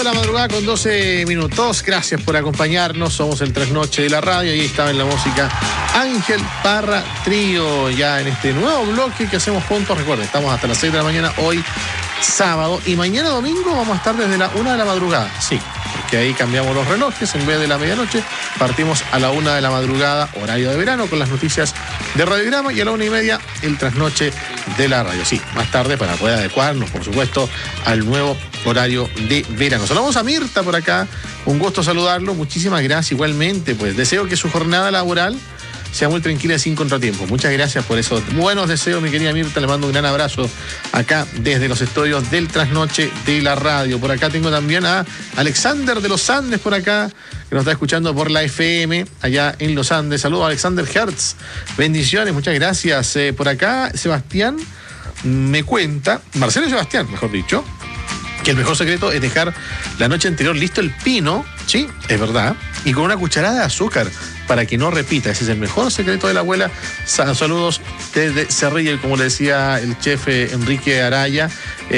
la madrugada con 12 minutos. Gracias por acompañarnos. Somos el Trasnoche de la radio y ahí estaba en la música Ángel Parra Trío. Ya en este nuevo bloque que hacemos juntos. Recuerden, estamos hasta las 6 de la mañana hoy sábado y mañana domingo vamos a estar desde la 1 de la madrugada. Sí, porque ahí cambiamos los relojes. En vez de la medianoche partimos a la 1 de la madrugada, horario de verano, con las noticias de Radiograma, y a la 1:30 el Trasnoche de la radio. Sí, más tarde para poder adecuarnos, por supuesto, al nuevo horario de verano. Saludamos a Mirta por acá, un gusto saludarlo, muchísimas gracias. Igualmente, pues deseo que su jornada laboral sea muy tranquila y sin contratiempo. Muchas gracias por esos buenos deseos, mi querida Mirta. Le mando un gran abrazo acá desde los estudios del Trasnoche de la radio. Por acá tengo también a Alexander de los Andes por acá, que nos está escuchando por la FM allá en los Andes. Saludos a Alexander Hertz. Bendiciones, muchas gracias. Por acá Sebastián me cuenta, Marcelo Sebastián, mejor dicho, que el mejor secreto es dejar la noche anterior listo el pino, sí, es verdad, y con una cucharada de azúcar para que no repita. Ese es el mejor secreto de la abuela. Saludos desde Cerrillo, como le decía el chef Enrique Araya.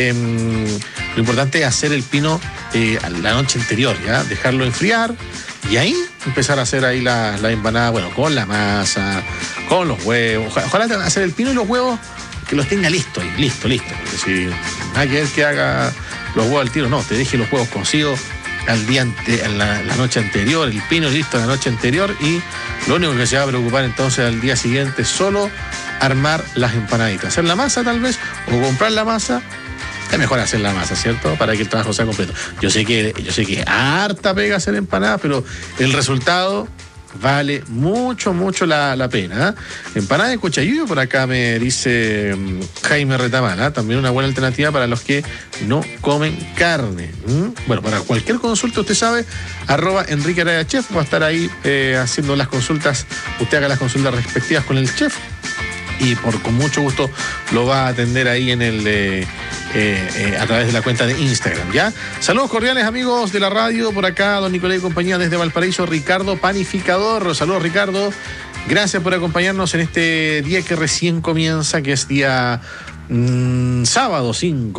Lo importante es hacer el pino la noche anterior, ¿ya? Dejarlo enfriar y ahí empezar a hacer ahí la empanada, bueno, con la masa, con los huevos. Ojalá hacer el pino y los huevos que los tenga listo ahí, listo. Porque si hay que ver que haga los huevos al tiro, no, te deje los huevos cocidos al día la noche anterior, el pino listo la noche anterior, y lo único que se va a preocupar entonces al día siguiente es solo armar las empanaditas. Hacer la masa tal vez, o comprar la masa. Es mejor hacer la masa, ¿cierto? Para que el trabajo sea completo. Yo sé que harta pega hacer empanadas, pero el resultado vale mucho la pena. Empanada de cochayuyo, por acá me dice Jaime Retamala, también una buena alternativa para los que no comen carne. Bueno, para cualquier consulta, usted sabe, @Enrique Araya Chef, va a estar ahí haciendo las consultas. Usted haga las consultas respectivas con el chef y con mucho gusto lo va a atender ahí en el a través de la cuenta de Instagram, ¿ya? Saludos cordiales, amigos de la radio. Por acá, don Nicolás y compañía desde Valparaíso, Ricardo Panificador. Saludos, Ricardo. Gracias por acompañarnos en este día que recién comienza, que es día sábado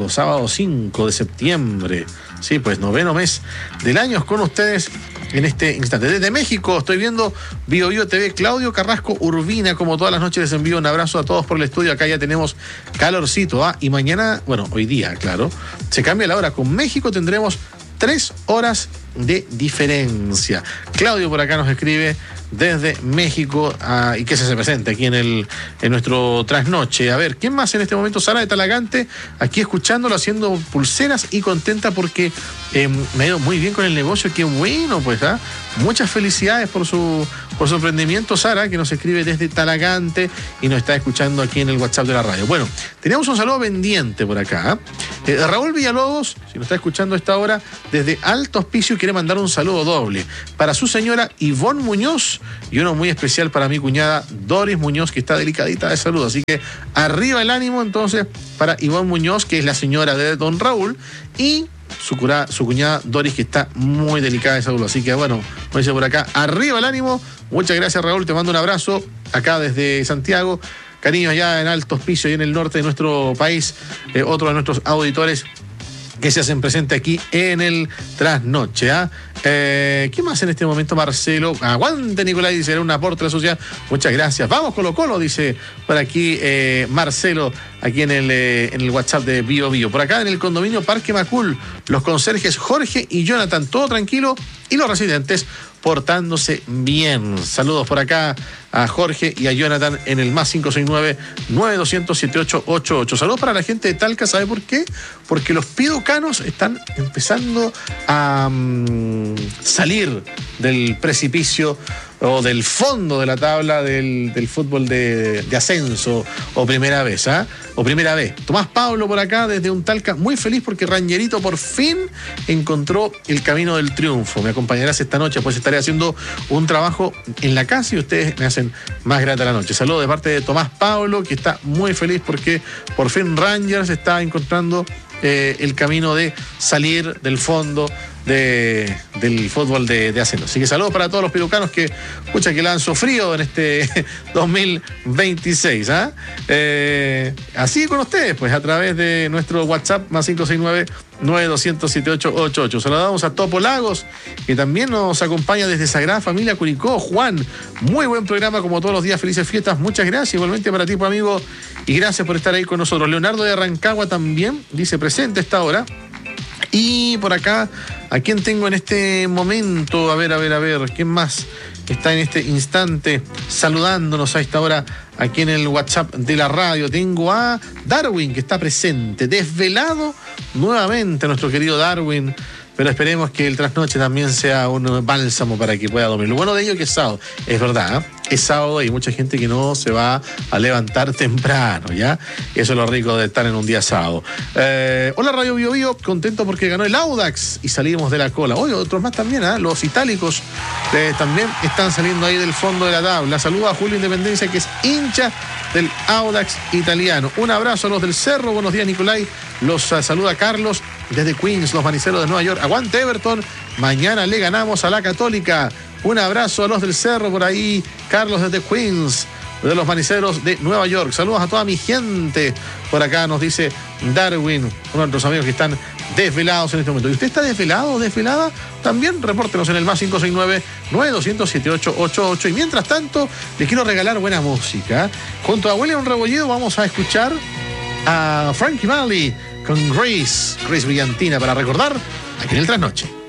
5 de septiembre. Sí, pues 9º mes del año con ustedes en este instante. Desde México estoy viendo Bio TV, Claudio Carrasco Urbina, como todas las noches les envío un abrazo a todos por el estudio. Acá ya tenemos calorcito, y mañana, bueno, hoy día, claro, se cambia la hora. Con México tendremos 3 horas de diferencia. Claudio por acá nos escribe desde México, y que se presente aquí en nuestro trasnoche. A ver, ¿quién más en este momento? Sara de Talagante, aquí escuchándolo, haciendo pulseras y contenta porque me ha ido muy bien con el negocio. Qué bueno, pues, muchas felicidades por su emprendimiento, Sara, que nos escribe desde Talagante y nos está escuchando aquí en el WhatsApp de la radio. Bueno, teníamos un saludo pendiente por acá. Raúl Villalobos, si nos está escuchando a esta hora, desde Alto Hospicio, quiere mandar un saludo doble para su señora Ivonne Muñoz y uno muy especial para mi cuñada Doris Muñoz, que está delicadita de salud. Así que arriba el ánimo entonces para Ivonne Muñoz, que es la señora de don Raúl, y su cuñada Doris, que está muy delicada de salud. Así que bueno, como dice por acá, arriba el ánimo. Muchas gracias, Raúl, te mando un abrazo acá desde Santiago. Cariño allá en Alto Hospicio y en el norte de nuestro país. Otro de nuestros auditores que se hacen presente aquí en el Trasnoche. ¿Qué más en este momento? Marcelo, aguante Nicolás, dice, era un aporte a la sociedad. Muchas gracias. Vamos Colo-Colo, dice por aquí Marcelo, aquí en el WhatsApp de Bio. Por acá en el condominio Parque Macul, los conserjes Jorge y Jonathan, todo tranquilo, y los residentes portándose bien. Saludos por acá a Jorge y a Jonathan en el más 569-9200-7888. Saludos para la gente de Talca. ¿Sabe por qué? Porque los pidocanos están empezando a salir del precipicio o del fondo de la tabla del fútbol de ascenso o primera vez, o primera vez. Tomás Pablo por acá desde un Talca muy feliz porque Rangerito por fin encontró el camino del triunfo. Me acompañarás esta noche, pues estaré haciendo un trabajo en la casa y ustedes me hacen más grata la noche. Saludos de parte de Tomás Pablo, que está muy feliz porque por fin Rangers está encontrando el camino de salir del fondo del fútbol de ascenso. Así que saludos para todos los pilucanos que la han sufrido en este 2026. Así con ustedes, pues a través de nuestro WhatsApp más 920-7888. Saludamos a Topo Lagos, que también nos acompaña desde Sagrada Familia Curicó. Juan, muy buen programa como todos los días, felices fiestas, muchas gracias, igualmente para ti, pues, amigo, y gracias por estar ahí con nosotros. Leonardo de Rancagua también dice presente a esta hora. Y por acá, ¿a quién tengo en este momento? A ver, ¿quién más está en este instante saludándonos a esta hora aquí en el WhatsApp de la radio? Tengo a Darwin, que está presente, desvelado nuevamente nuestro querido Darwin, pero esperemos que el trasnoche también sea un bálsamo para que pueda dormir. Lo bueno de ello es que es sábado, es verdad, es sábado y hay mucha gente que no se va a levantar temprano, ¿ya? Eso es lo rico de estar en un día sábado. Hola Radio Bio Bio, contento porque ganó el Audax y salimos de la cola. Hoy otros más también, los itálicos también están saliendo ahí del fondo de la tabla. Saluda a Julio Independencia, que es hincha del Audax italiano. Un abrazo a los del Cerro, buenos días Nicolai. Los saluda Carlos desde Queens, los maniceros de Nueva York. Aguante Everton, mañana le ganamos a la Católica. Un abrazo a los del Cerro por ahí, Carlos desde Queens, de los maniceros de Nueva York. Saludos a toda mi gente. Por acá nos dice Darwin, uno de nuestros amigos que están desvelados en este momento. ¿Y usted está desvelado o desvelada? También repórtenos en el más 569-900-7888. Y mientras tanto, les quiero regalar buena música. Junto a William Rebolledo vamos a escuchar a Frankie Valli con Grace Brillantina, para recordar aquí en el Trasnoche.